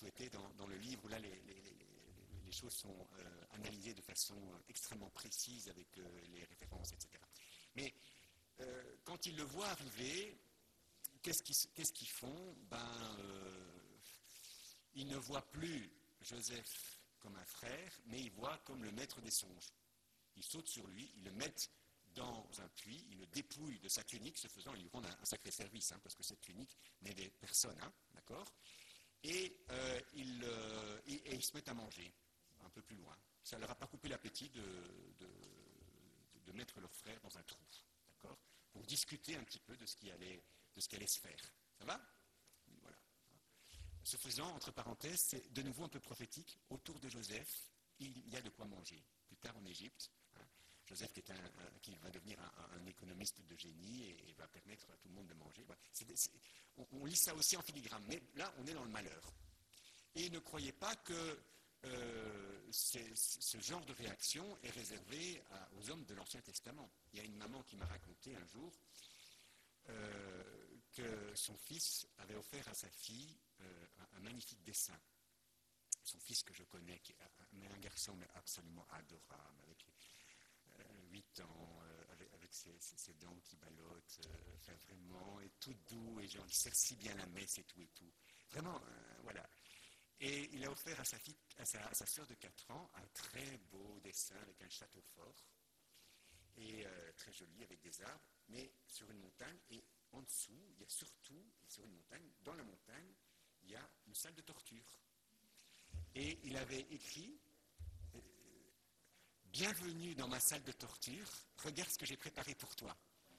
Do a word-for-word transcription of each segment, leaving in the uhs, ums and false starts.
souhaitez dans, dans le livre, où là, les, les, les, les choses sont euh, analysées de façon extrêmement précise avec euh, les références, et cetera. Mais euh, quand ils le voient arriver, qu'est-ce qu'ils, qu'est-ce qu'ils font? Ben, euh, ils ne voient plus Joseph comme un frère, mais ils voient comme le maître des songes. Ils sautent sur lui, ils le mettent dans un puits, ils le dépouillent de sa tunique, ce faisant, ils lui rendent un, un sacré service, hein, parce que cette tunique n'aidait personne, hein, d'accord? Et, euh, ils, euh, et, et ils se mettent à manger, un peu plus loin. Ça ne leur a pas coupé l'appétit de, de, de mettre leur frère dans un trou, d'accord? Pour discuter un petit peu de ce qui allait, de ce qui allait se faire. Ça va? Voilà. Ce faisant, entre parenthèses, c'est de nouveau un peu prophétique, autour de Joseph, il y a de quoi manger. Plus tard en Égypte, hein, Joseph qui, est un, un, qui va devenir un, un économiste de génie et, et va permettre à tout le monde de manger. Voilà. C'est, c'est, on, on lit ça aussi en filigrane, mais là on est dans le malheur. Et ne croyez pas que euh, c'est, ce genre de réaction est réservé à, aux hommes de l'Ancien Testament. Il y a une maman qui m'a raconté un jour euh, que son fils avait offert à sa fille euh, un, un magnifique dessin. Son fils que je connais, qui est un garçon mais absolument adorable, avec huit euh, ans, euh, avec, avec ses, ses, ses dents qui ballottent, euh, enfin vraiment, et tout doux, et genre, il sert si bien la messe et tout et tout. Vraiment, euh, voilà. Et il a offert à sa fille, à sa, à sa soeur de quatre ans, un très beau dessin avec un château fort, et euh, très joli, avec des arbres, mais sur une montagne, et en dessous, il y a surtout, sur une montagne, dans la montagne, il y a une salle de torture. Et il avait écrit euh, « Bienvenue dans ma salle de torture, regarde ce que j'ai préparé pour toi ».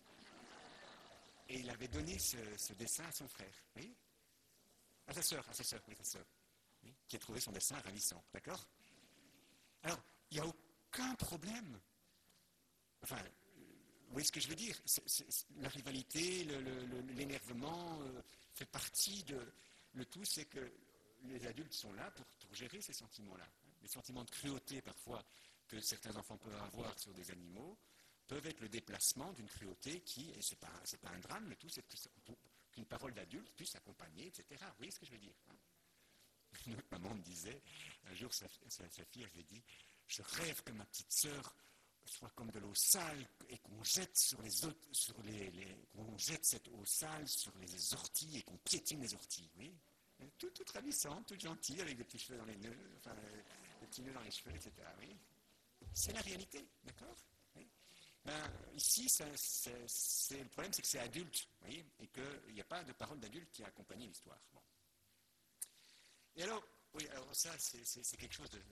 Et il avait donné ce, ce dessin à son frère, oui, à sa sœur, à sa sœur, oui, sa sœur, oui, qui a trouvé son dessin ravissant, d'accord? Alors, il n'y a aucun problème. Enfin, vous voyez ce que je veux dire? c'est, c'est, la rivalité, le, le, l'énervement euh, fait partie de... Le tout, c'est que les adultes sont là pour, pour gérer ces sentiments-là. Les sentiments de cruauté, parfois, que certains enfants peuvent avoir sur des animaux, peuvent être le déplacement d'une cruauté qui, et ce n'est pas, c'est pas un drame, le tout, c'est qu'une parole d'adulte puisse accompagner, et cetera. Vous voyez ce que je veux dire? Une autre maman me disait, un jour, sa, sa, sa fille avait dit, je rêve que ma petite sœur soit comme de l'eau sale et qu'on jette sur les autres, sur les, les, qu'on jette cette eau sale sur les orties et qu'on piétine les orties. Oui, tout, toute ravissante, toute gentille, avec des petits cheveux dans les nœuds, enfin, des petits nœuds dans les cheveux, et cetera. Oui, c'est la réalité, d'accord? Oui. Ben, ici, ça, c'est, c'est, le problème, c'est que c'est adulte, vous voyez, et qu'il n'y a pas de parole d'adulte qui a accompagné l'histoire. Bon. Et alors, oui, alors ça, c'est, c'est, c'est quelque chose de...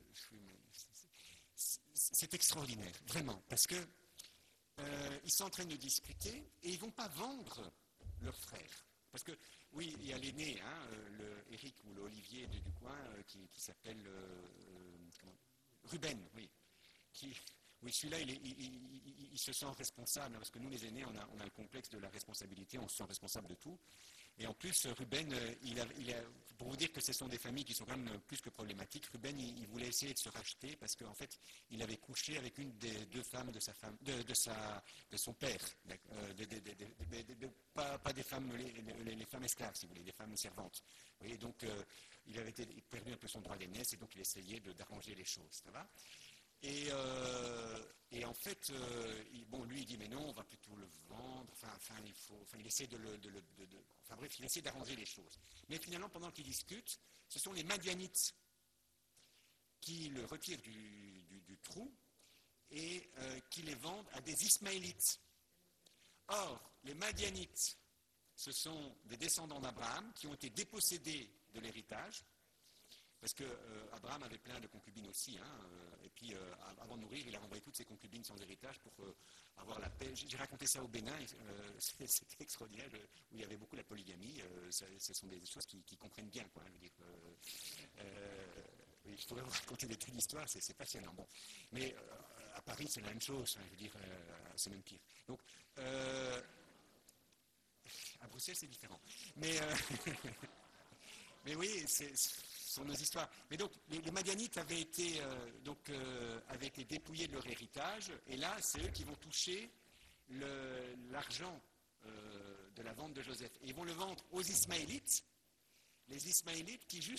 C'est extraordinaire, vraiment, parce que euh, ils sont en train de discuter et ils ne vont pas vendre leur frère. Parce que, oui, il y a l'aîné, hein, le Eric ou l'Olivier du, du coin, euh, qui, qui s'appelle euh, comment, Ruben, oui. Qui, oui, celui-là, il, est, il, il, il, il se sent responsable, parce que nous, les aînés, on a, on a le complexe de la responsabilité, on se sent responsable de tout. Et en plus, Ruben, il a, il a, pour vous dire que ce sont des familles qui sont quand même plus que problématiques, Ruben, il, il voulait essayer de se racheter parce qu'en fait, il avait couché avec une des deux femmes de, sa femme, de, de, sa, de son père. Euh, de, de, de, de, de, pas, pas des femmes, les, les, les femmes esclaves, si vous voulez, des femmes servantes. Vous voyez, donc, euh, il avait été, il perdu un peu son droit d'aînesse et donc il essayait de, d'arranger les choses. Ça va? Et, euh, et en fait, euh, il, bon, lui, il dit, mais non, on va plutôt le vendre, enfin, enfin, il, faut, enfin il essaie de le... De, de, de, de, enfin bref, il essaie d'arranger les choses. Mais finalement, pendant qu'ils discutent, ce sont les Madianites qui le retirent du, du, du trou et euh, qui les vendent à des Ismaélites. Or, les Madianites, ce sont des descendants d'Abraham qui ont été dépossédés de l'héritage, parce qu'Abraham euh, avait plein de concubines aussi, hein, euh, et puis euh, avant de mourir, il a renvoyé toutes ses concubines sans héritage pour euh, avoir la paix. J'ai raconté ça au Bénin, euh, c'était extraordinaire, où il y avait beaucoup la polygamie, euh, ça, ce sont des choses qui, qui comprennent bien, quoi, je veux dire. Euh, euh, oui, je pourrais vous raconter des tas d'histoires, c'est, c'est passionnant. Bon. Mais euh, à Paris, c'est la même chose, hein, je veux dire, euh, c'est même pire. Donc, euh, à Bruxelles, c'est différent. Mais, euh, mais oui, c'est... Ce sont nos histoires. Mais donc, les, les Madianites avaient été, euh, donc, euh, avaient été dépouillés de leur héritage, et là, c'est eux qui vont toucher le, l'argent euh, de la vente de Joseph. Et ils vont le vendre aux Ismaélites, les Ismaélites qui,